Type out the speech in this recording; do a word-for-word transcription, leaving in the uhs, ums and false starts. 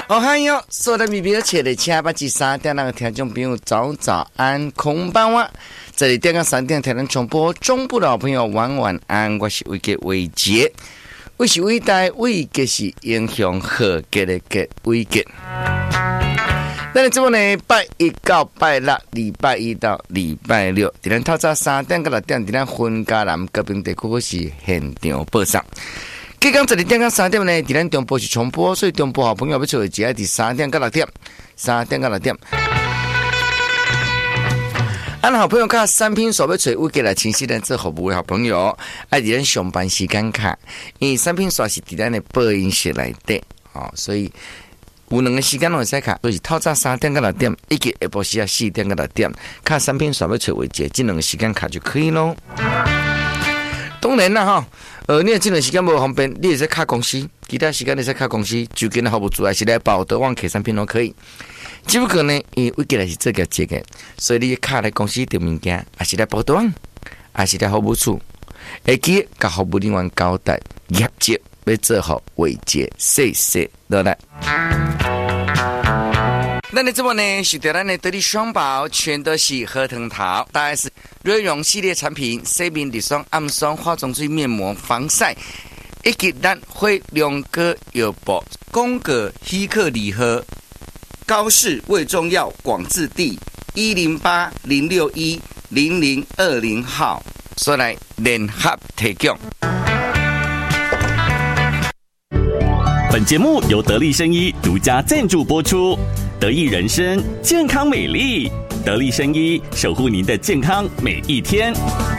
哦嗨哟，所有的米米切的七八七三点那个听众朋友早早安，空班哇！这里电港三点台湾重播，中部的好朋友晚晚安，我是伟杰伟杰，我是伟大，伟杰是英雄和杰的杰伟杰。那你这么呢？拜一到拜六，礼拜一到礼拜六，伫咱透早三点到六点，伫咱分家南高平地区是现场播送。今天这里点到三点呢，伫咱中部是重播，所以中部好朋友要做的只要伫三点到六点，三点到六点。俺好朋友看三拼所要找我给来清晰人做服务的好朋友，爱伫咱上班时间卡，因为三拼所是伫咱的播音室内底，哦，所以有两个时间拢会使卡，就是透早三点到六点，以及下晡时啊四点到六点，看三拼所要找位置，这两个时间卡就可以咯。当然啦哈，呃，你这段时间无方便，你也是卡公司，其他时间你是卡公司，就跟服务组还是来报德旺 K 三拼都可以。只不过呢，因为我过来是这个这个，所以你卡来公司订物件，还是来报德旺，还是来服务处，会记甲服务人员交代业绩要做好维节，谢谢，落来。那你这么呢？是对咱的得力双宝，全都是核桃桃，大概是瑞容系列产品，洗面乳霜、暗霜、化妆水、面膜、防晒，以及咱会两个药包，宫格希克礼盒，高市卫中药广治地一零八零六一零零二零号，所来联合提供。 本节目由得力生医独家赞助播出。得意人生，健康美丽，得力生医守护您的健康每一天。